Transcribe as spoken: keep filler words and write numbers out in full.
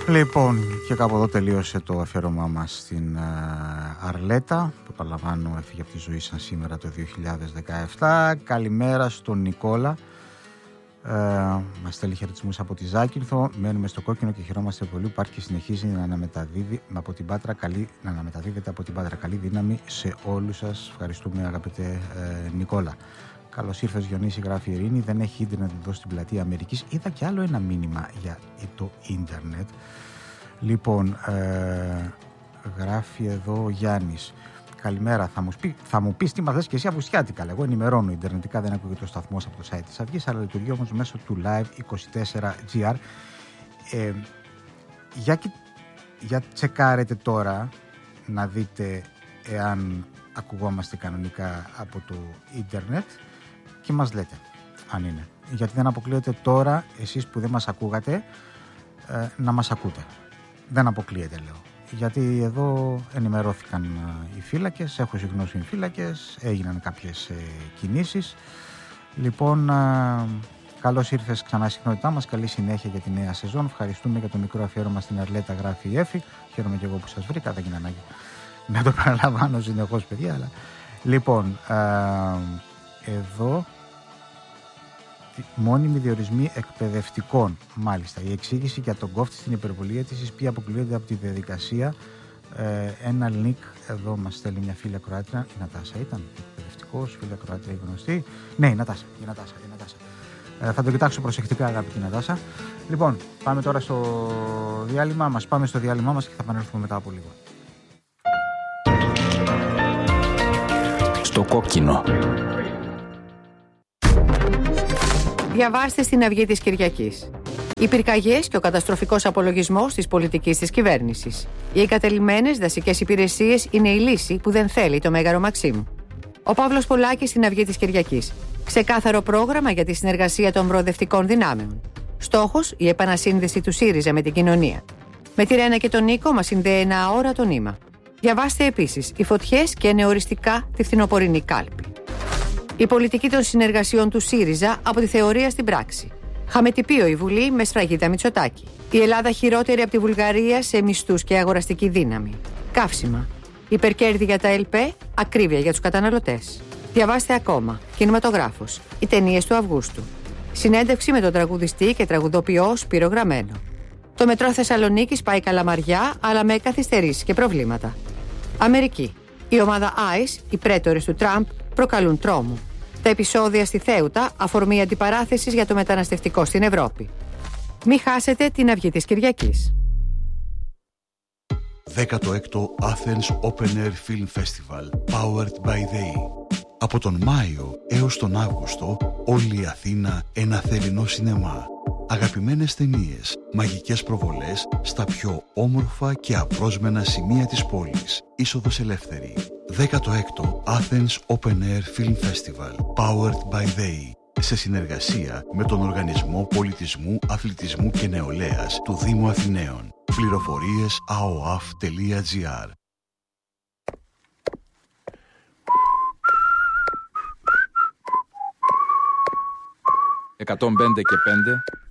Λοιπόν, και κάπου εδώ τελείωσε το αφιέρωμά μας στην uh, Αρλέτα, που παραλαμβάνω έφυγε από τη ζωή σαν σήμερα το δύο χιλιάδες δεκαεπτά. Καλημέρα στον Νικόλα. Uh, μας στέλνει χαιρετισμούς από τη Ζάκυνθο. Μένουμε στο κόκκινο και χαιρόμαστε πολύ που υπάρχει και συνεχίζει να αναμεταδίδει από την Πάτρα καλή, να αναμεταδίδεται από την Πάτρα. Καλή δύναμη σε όλους σας. Ευχαριστούμε, αγαπητέ uh, Νικόλα. Καλώς ήρθες, Διονύση, γράφει η Ειρήνη. Δεν έχει ίντερνετ εδώ στην πλατεία Αμερικής. Είδα και άλλο ένα μήνυμα για το ίντερνετ. Λοιπόν, ε, γράφει εδώ ο Γιάννης. Καλημέρα, θα μου, πει, θα μου πεις τι μας λες και εσύ αυγουστιάτικα. Εγώ ενημερώνω ιντερνετικά, δεν ακούγεται ο σταθμός από το site της Αυγής, αλλά λειτουργεί όμως μέσω του Live είκοσι τέσσερα τζι αρ. Ε, για, για τσεκάρετε τώρα να δείτε εάν ακουγόμαστε κανονικά από το ίντερνετ και μας λέτε αν είναι. Γιατί δεν αποκλείεται τώρα εσείς που δεν μας ακούγατε ε, να μας ακούτε. Δεν αποκλείεται, λέω. Γιατί εδώ ενημερώθηκαν ε, οι φύλακες, έχω συγγνώσει οι φύλακες, έγιναν κάποιες ε, κινήσεις. Λοιπόν, ε, καλώς ήρθες ξανά στην συχνότητά μας, καλή συνέχεια για τη νέα σεζόν. Ευχαριστούμε για το μικρό αφιέρωμα στην Αρλέτα, γράφει η Έφη. Χαίρομαι και εγώ που σας βρήκα, δεν είναι ανάγκη να το παραλαμβάνω συνεχώς, παιδιά. Αλλά... Λοιπόν, ε, εδώ μόνιμοι διορισμοί εκπαιδευτικών. Μάλιστα, η εξήγηση για τον κόφτη στην υπερβολή αίτησης που αποκλείονται από τη διαδικασία. Ε, ένα link εδώ μας στέλνει μια φίλη ακροάτρια. Η Νατάσα ήταν εκπαιδευτικός, φίλη ακροάτρια η γνωστή. Ναι, η Νατάσα. Η Νατάσα, η Νατάσα. Ε, θα το κοιτάξω προσεκτικά, αγαπητή Νατάσα. Λοιπόν, πάμε τώρα στο διάλειμμα μας. Πάμε στο διάλειμμα μας και θα επανέλθουμε μετά από λίγο. Στο κόκκινο. Διαβάστε στην Αυγή της Κυριακής. Οι πυρκαγιές και ο καταστροφικός απολογισμός της πολιτικής της κυβέρνησης. Οι εγκατελειμμένες δασικές υπηρεσίες είναι η λύση που δεν θέλει το Μέγαρο Μαξίμου. Ο Παύλος Πολάκης στην Αυγή της Κυριακής. Ξεκάθαρο πρόγραμμα για τη συνεργασία των προοδευτικών δυνάμεων. Στόχος, η επανασύνδεση του ΣΥΡΙΖΑ με την κοινωνία. Με τη Ρένα και τον Νίκο μας συνδέει ένα αόρατο νήμα. Διαβάστε επίσης οι φωτιές και νεοοριστικά τη φθινοπορεινή κάλπη. Η πολιτική των συνεργασιών του ΣΥΡΙΖΑ από τη θεωρία στην πράξη. Χαμετυπίο η Βουλή με σφραγίδα Μητσοτάκη. Η Ελλάδα χειρότερη από τη Βουλγαρία σε μισθούς και αγοραστική δύναμη. Καύσιμα. Υπερκέρδη για τα ΕΛΠΕ, ακρίβεια για τους καταναλωτές. Διαβάστε ακόμα. Κινηματογράφος. Οι ταινίες του Αυγούστου. Συνέντευξη με τον τραγουδιστή και τραγουδοποιό Σπύρο Γραμμένο. Το μετρό Θεσσαλονίκης πάει καλαμαριά, αλλά με καθυστερήσεις και προβλήματα. Αμερική. Η ομάδα άις, οι πρέτορες του Τραμπ, προκαλούν τρόμο. Τα επεισόδια στη Θέουτα, αφορμή αντιπαράθεσης για το μεταναστευτικό στην Ευρώπη. Μη χάσετε την Αυγή της Κυριακής. δέκατο έκτο Athens Open Air Film Festival, powered by they. Από τον Μάιο έως τον Αύγουστο, όλη η Αθήνα ένα θερινό σινεμά. Αγαπημένες ταινίες, μαγικές προβολές στα πιο όμορφα και απρόσμενα σημεία της πόλης. Είσοδος ελεύθερη. δέκατο έκτο Athens Open Air Film Festival, powered by they. Σε συνεργασία με τον Οργανισμό Πολιτισμού, Αθλητισμού και Νεολαίας του Δήμου Αθηναίων. Πληροφορίες a o a f τελεία g r. εκατόν πέντε και πέντε